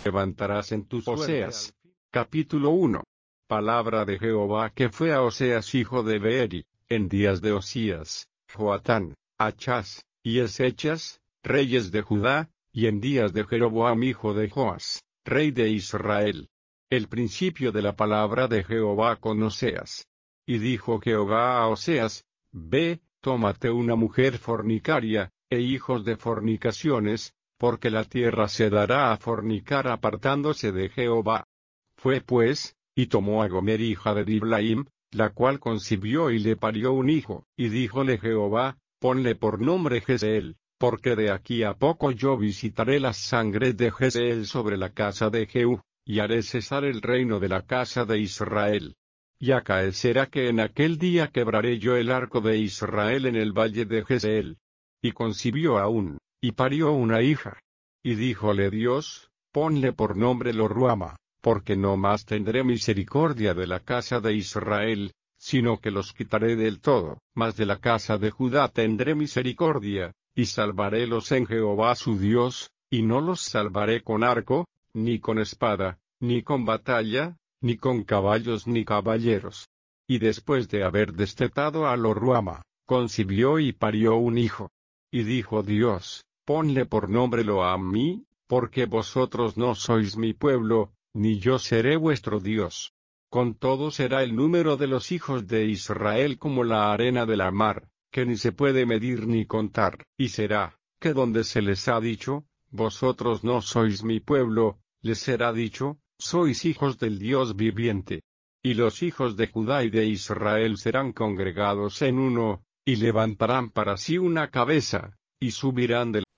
levantarás en tus Oseas. Capítulo 1. Palabra de Jehová que fue a Oseas hijo de Beeri, en días de Osías, Joatán, Achaz, y Ezechas, reyes de Judá, y en días de Jeroboam hijo de Joas, rey de Israel. El principio de la palabra de Jehová con Oseas. Y dijo Jehová a Oseas: Ve, tómate una mujer fornicaria, e hijos de fornicaciones, porque la tierra se dará a fornicar apartándose de Jehová. Fue pues, y tomó a Gomer hija de Diblaim, la cual concibió y le parió un hijo, y díjole Jehová: Ponle por nombre Jezeel, porque de aquí a poco yo visitaré las sangres de Jezeel sobre la casa de Jehú, y haré cesar el reino de la casa de Israel. Y acaecerá que en aquel día quebraré yo el arco de Israel en el valle de Jezeel. Y concibió aún, y parió una hija. Y díjole Dios: Ponle por nombre Lo-ruama, porque no más tendré misericordia de la casa de Israel, sino que los quitaré del todo, mas de la casa de Judá tendré misericordia, y salvarélos en Jehová su Dios, y no los salvaré con arco, ni con espada, ni con batalla, ni con caballos ni caballeros. Y después de haber destetado a Lo-ruama, concibió y parió un hijo. Y dijo Dios: Ponle por nombre Lo-ammi, porque vosotros no sois mi pueblo, ni yo seré vuestro Dios. Con todo será el número de los hijos de Israel como la arena de la mar, que ni se puede medir ni contar. Y será, que donde se les ha dicho: Vosotros no sois mi pueblo, les será dicho: Sois hijos del Dios viviente. Y los hijos de Judá y de Israel serán congregados en uno, y levantarán para sí una cabeza, y subirán del